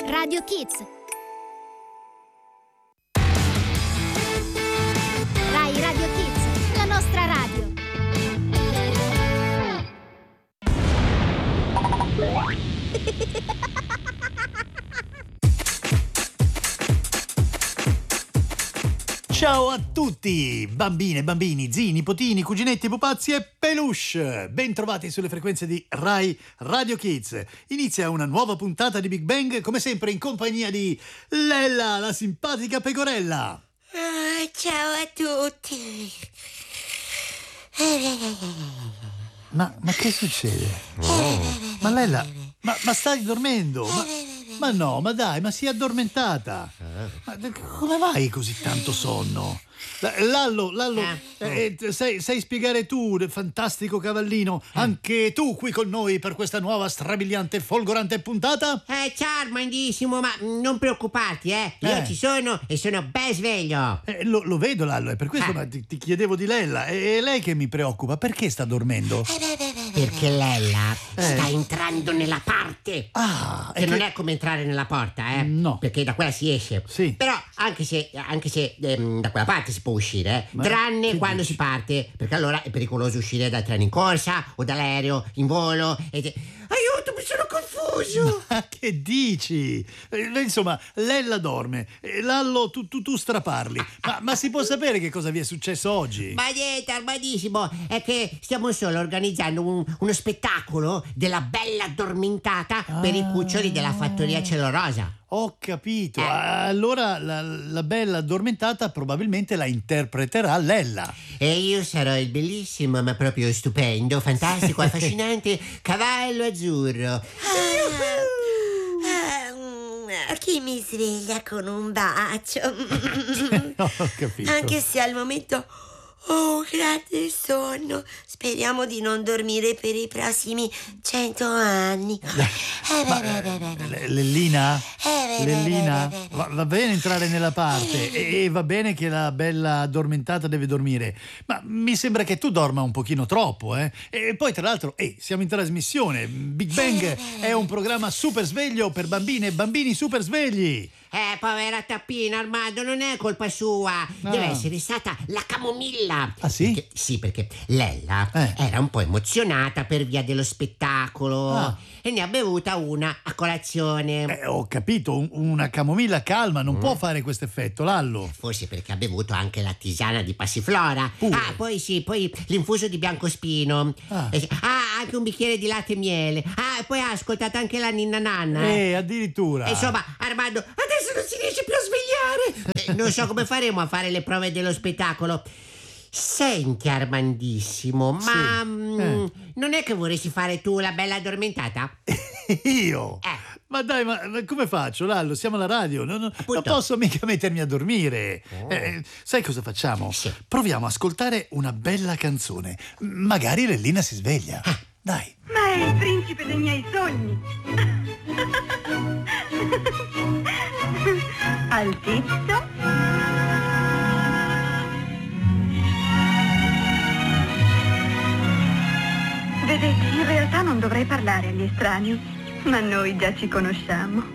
Radio Kids. Rai Radio Kids, la nostra radio. Ciao a tutti, bambine, bambini, zii, nipotini, cuginetti, pupazzi e peluche. Bentrovati sulle frequenze di Rai Radio Kids. Inizia una nuova puntata di Big Bang, come sempre in compagnia di Lella, la simpatica pecorella. Ciao a tutti. Ma che succede? Ma Lella, ma stai dormendo? Ma no, ma dai, ma si è addormentata. Ma come mai così tanto sonno? Lallo, sai spiegare tu, fantastico cavallino, anche tu qui con noi per questa nuova strabiliante e folgorante puntata? Ciao Armandissimo, ma non preoccuparti, io ci sono e sono ben sveglio. Lo vedo, Lallo, è per questo ma ti chiedevo di Lella. È lei che mi preoccupa, perché sta dormendo? Perché Lella sta entrando nella parte. Che non è come entrare nella porta, No. Perché da quella si esce. Sì. Però anche se da quella parte si può uscire, tranne quando si parte, perché allora è pericoloso uscire dal treno in corsa o dall'aereo in volo. Aiuto, mi sono confuso. Ma che dici? Insomma, Lella dorme, Lallo tu straparli. Ma si può sapere che cosa vi è successo oggi? Ma niente, Armadissimo, è che stiamo solo organizzando uno spettacolo della bella addormentata per i cuccioli della fattoria Celorosa. Ho capito. Allora la bella addormentata probabilmente la interpreterà Lella. E io sarò il bellissimo, ma proprio stupendo, fantastico, affascinante cavallo azzurro. Chi mi sveglia con un bacio? Ho capito. Anche se al momento ho un grande sonno. Speriamo di non dormire per i prossimi 100 anni. Lellina? Lellina? Va bene entrare nella parte e va bene che la bella addormentata deve dormire, ma mi sembra che tu dorma un pochino troppo, eh? E poi tra l'altro, siamo in trasmissione. Big Bang è un programma super sveglio per bambine e bambini super svegli. Povera Tappina, Armando, non è colpa sua. Deve essere stata la camomilla. Ah, sì? Perché Lella era un po' emozionata per via dello spettacolo e ne ha bevuta una a colazione. Ho capito, una camomilla calma non può fare questo effetto, Lallo. Forse perché ha bevuto anche la tisana di passiflora. Poi l'infuso di biancospino. Anche un bicchiere di latte e miele. E poi ha ascoltato anche la ninna nanna. Addirittura. Insomma, Armando, adesso non si riesce più a svegliare. Non so come faremo a fare le prove dello spettacolo. Senti, Armandissimo, ma non è che vorresti fare tu la bella addormentata? Io? Ma dai, ma come faccio, Lallo? Siamo alla radio, non posso mica mettermi a dormire. Sai cosa facciamo? Sì. Proviamo a ascoltare una bella canzone. Magari Lellina si sveglia. Dai. Ma è il principe dei miei sogni. Altizio. Vedete, in realtà non dovrei parlare agli estranei, ma noi già ci conosciamo.